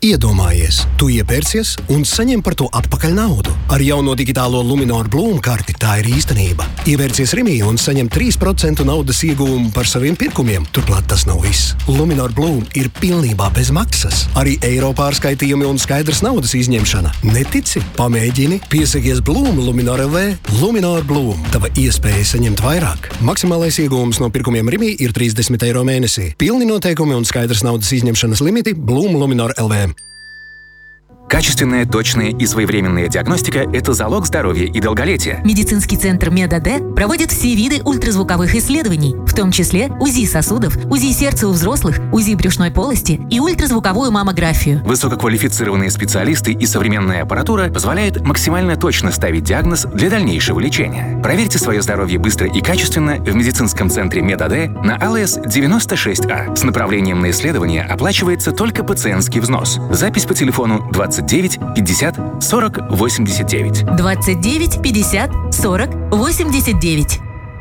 Iedomājies, tu iepērcies un saņem par to atpakaļ naudu. Ar jauno digitālo Luminor Bloom karti tā ir īstenība. Ievērcies Rimī un saņem 3% naudas ieguvumu par saviem pirkumiem. Turklāt tas nav viss. Luminor Bloom ir pilnībā bez maksas. Arī eiro pārskaitījumi un skaidrs naudas izņemšana. Netici? Pamēģini. Piesakies Bloom Luminor LV. Luminor Bloom. Tava iespēja saņemt vairāk. Maksimālais ieguvums no pirkumiem Rimī ir 30 eiro mēnesī. Pilni noteikumi un skaidrs naudas izņemšanas limiti Bloom Luminor LV. Качественная, точная и своевременная диагностика – это залог здоровья и долголетия. Медицинский центр МедАД проводит все виды ультразвуковых исследований, в том числе УЗИ сосудов, УЗИ сердца у взрослых, УЗИ брюшной полости и ультразвуковую маммографию. Высококвалифицированные специалисты и современная аппаратура позволяют максимально точно ставить диагноз для дальнейшего лечения. Проверьте свое здоровье быстро и качественно в медицинском центре МедАД на АЛС 96А. С направлением на исследование оплачивается только пациентский взнос. Запись по телефону 29 50 40 89. 29 50 40 89.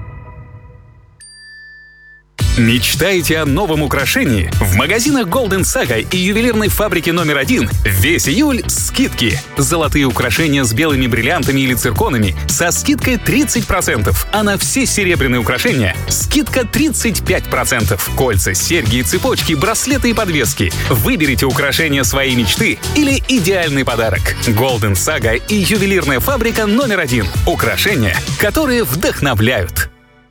Мечтаете о новом украшении? В магазинах Golden Saga и ювелирной фабрике номер 1 весь июль скидки. Золотые украшения с белыми бриллиантами или цирконами со скидкой 30%, а на все серебряные украшения скидка 35%. Кольца, серьги и цепочки, браслеты и подвески. Выберите украшения своей мечты или идеальный подарок. Golden Saga и ювелирная фабрика номер 1. Украшения, которые вдохновляют.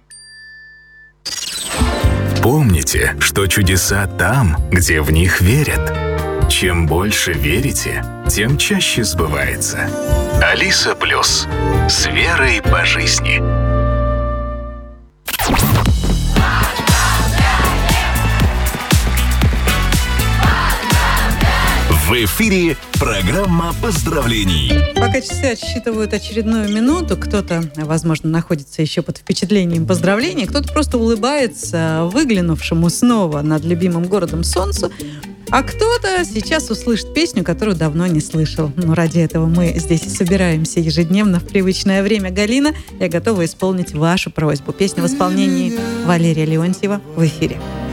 Помните, что чудеса там, где в них верят. Чем больше верите, тем чаще сбывается. Алиса Плюс. С верой по жизни. В эфире программа поздравлений. Пока часы отсчитывают очередную минуту, кто-то, возможно, находится еще под впечатлением поздравлений, кто-то просто улыбается выглянувшему снова над любимым городом солнцу, а кто-то сейчас услышит песню, которую давно не слышал. Но ради этого мы здесь и собираемся ежедневно в привычное время. Галина, я готова исполнить вашу просьбу. Песня в исполнении Валерия Леонтьева в эфире.